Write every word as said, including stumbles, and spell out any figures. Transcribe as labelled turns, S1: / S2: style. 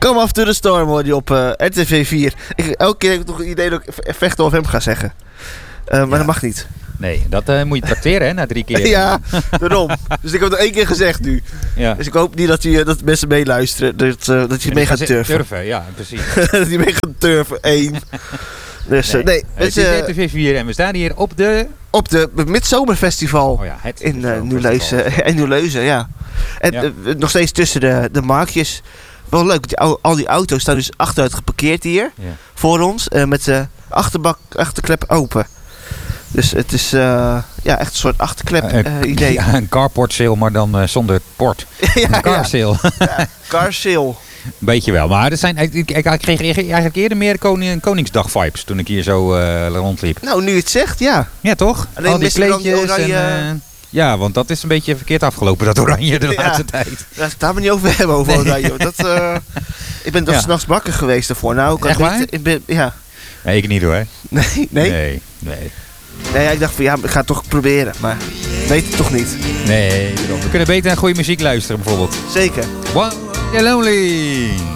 S1: Come After the Storm hoor je op uh, R T V vier. Ik, elke keer heb ik toch het idee dat ik Vechten of hem ga zeggen. Uh, maar ja. Dat mag niet.
S2: Nee, dat uh, moet je tracteren hè, na drie keer.
S1: Ja, daarom. Dus ik heb het één keer gezegd nu. Ja. Dus ik hoop niet dat, die, dat mensen meeluisteren. Dat, uh, dat je mee gaat turven.
S2: Turven, ja, precies.
S1: Dat je mee gaat turven, één. Dus nee, uh, nee
S2: het is uh, R T V vier en we staan hier op de...
S1: Op de Midzomerfestival
S2: oh ja, het
S1: in uh, Nieuwleuzen. In Nieuwleuzen, ja. En ja. Uh, nog steeds tussen de, de marktjes. Wel leuk, die, al, al die auto's staan dus achteruit geparkeerd hier. Ja. Voor ons. Uh, met de achterbak, achterklep open. Dus het is uh, ja, echt een soort achterklep uh, uh, idee.
S2: Ja, een carport sale, maar dan uh, zonder port. ja, een car sale.
S1: Ja, car sale.
S2: Beetje wel, maar er zijn, ik, ik, ik kreeg eigenlijk eerder meer koning, Koningsdag vibes toen ik hier zo uh, rondliep.
S1: Nou, nu je het zegt, ja.
S2: Ja, toch?
S1: Alleen
S2: al die kleedjes
S1: oranje...
S2: en... Uh, ja, want dat is een beetje verkeerd afgelopen, dat oranje de ja, laatste tijd.
S1: Daar gaan we niet over hebben, over nee. oranje. Dat, uh, ik ben toch ja. 's nachts wakker geweest daarvoor. Nou, ik
S2: Echt waar?
S1: Niet, ik ben, ja.
S2: Nee, ik niet hoor.
S1: Nee? Nee?
S2: Nee, nee.
S1: Nee, ja, ik dacht van ja, ik ga het toch proberen, maar weet het toch niet.
S2: Nee, we kunnen beter naar goede muziek luisteren bijvoorbeeld.
S1: Zeker.
S2: One Lonely.